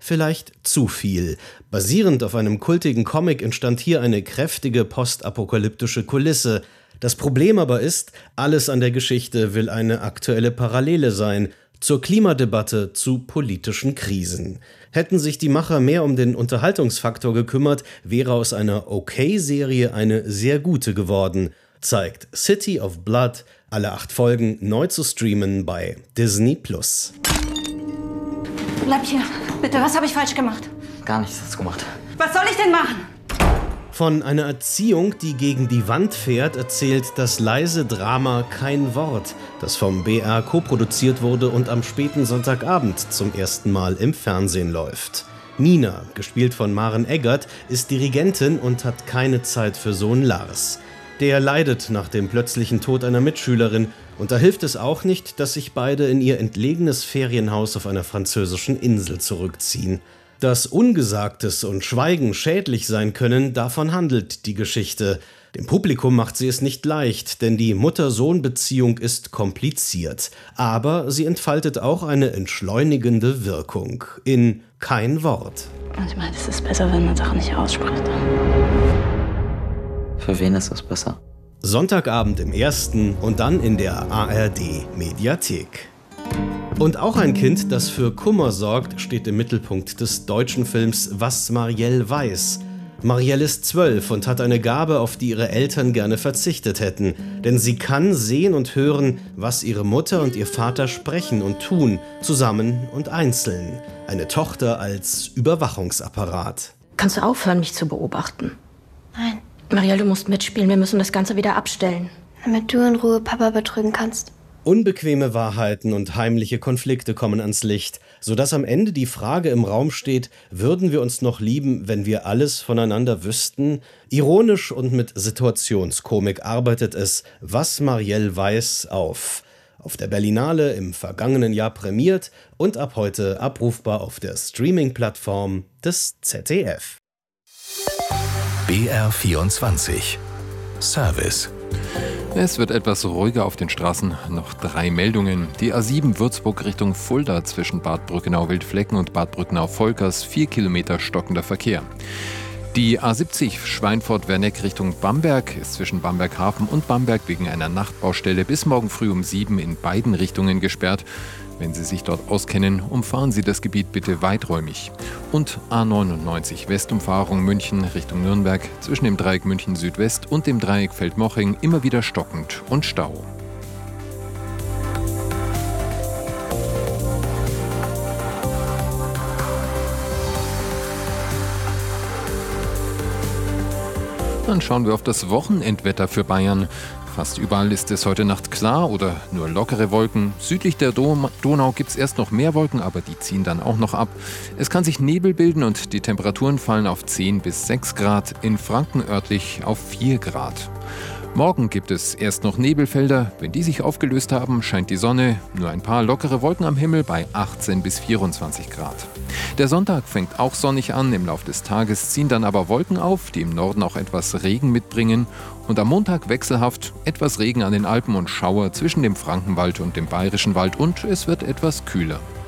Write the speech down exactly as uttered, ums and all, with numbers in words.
vielleicht zu viel. Basierend auf einem kultigen Comic entstand hier eine kräftige postapokalyptische Kulisse. Das Problem aber ist, alles an der Geschichte will eine aktuelle Parallele sein, zur Klimadebatte, zu politischen Krisen. Hätten sich die Macher mehr um den Unterhaltungsfaktor gekümmert, wäre aus einer Okay-Serie eine sehr gute geworden, zeigt City of Blood, alle acht Folgen neu zu streamen bei Disney Plus. Bleib hier, bitte, was habe ich falsch gemacht? Gar nichts hast du gemacht. Was soll ich denn machen? Von einer Erziehung, die gegen die Wand fährt, erzählt das leise Drama Kein Wort, das vom B R co-produziert wurde und am späten Sonntagabend zum ersten Mal im Fernsehen läuft. Nina, gespielt von Maren Eggert, ist Dirigentin und hat keine Zeit für Sohn Lars. Der leidet nach dem plötzlichen Tod einer Mitschülerin und da hilft es auch nicht, dass sich beide in ihr entlegenes Ferienhaus auf einer französischen Insel zurückziehen. Dass Ungesagtes und Schweigen schädlich sein können, davon handelt die Geschichte. Dem Publikum macht sie es nicht leicht, denn die Mutter-Sohn-Beziehung ist kompliziert. Aber sie entfaltet auch eine entschleunigende Wirkung. In Kein Wort. Manchmal ist es besser, wenn man Sachen nicht ausspricht. Für wen ist das besser? Sonntagabend im Ersten und dann in der A R D-Mediathek. Und auch ein Kind, das für Kummer sorgt, steht im Mittelpunkt des deutschen Films Was Marielle weiß. Marielle ist zwölf und hat eine Gabe, auf die ihre Eltern gerne verzichtet hätten. Denn sie kann sehen und hören, was ihre Mutter und ihr Vater sprechen und tun, zusammen und einzeln. Eine Tochter als Überwachungsapparat. Kannst du aufhören, mich zu beobachten? Nein. Marielle, du musst mitspielen, wir müssen das Ganze wieder abstellen. Damit du in Ruhe Papa betrügen kannst. Unbequeme Wahrheiten und heimliche Konflikte kommen ans Licht, sodass am Ende die Frage im Raum steht, würden wir uns noch lieben, wenn wir alles voneinander wüssten? Ironisch und mit Situationskomik arbeitet es Was Marielle weiß auf. Auf der Berlinale im vergangenen Jahr prämiert und ab heute abrufbar auf der Streaming-Plattform des Z D F. B R vierundzwanzig Service. Es wird etwas ruhiger auf den Straßen. Noch drei Meldungen. Die A sieben Würzburg Richtung Fulda zwischen Bad Brückenau-Wildflecken und Bad Brückenau-Volkers. Vier Kilometer stockender Verkehr. Die A siebzig Schweinfurt-Werneck Richtung Bamberg ist zwischen Bamberg-Hafen und Bamberg wegen einer Nachtbaustelle bis morgen früh um sieben in beiden Richtungen gesperrt. Wenn Sie sich dort auskennen, umfahren Sie das Gebiet bitte weiträumig. Und A neunundneunzig Westumfahrung München Richtung Nürnberg zwischen dem Dreieck München Südwest und dem Dreieck Feldmoching immer wieder stockend und Stau. Dann schauen wir auf das Wochenendwetter für Bayern. Fast überall ist es heute Nacht klar oder nur lockere Wolken. Südlich der Donau gibt es erst noch mehr Wolken, aber die ziehen dann auch noch ab. Es kann sich Nebel bilden und die Temperaturen fallen auf zehn bis sechs Grad, in Franken örtlich auf vier Grad. Morgen gibt es erst noch Nebelfelder. Wenn die sich aufgelöst haben, scheint die Sonne. Nur ein paar lockere Wolken am Himmel bei achtzehn bis vierundzwanzig Grad. Der Sonntag fängt auch sonnig an. Im Laufe des Tages ziehen dann aber Wolken auf, die im Norden auch etwas Regen mitbringen. Und am Montag wechselhaft etwas Regen an den Alpen und Schauer zwischen dem Frankenwald und dem Bayerischen Wald. Und es wird etwas kühler.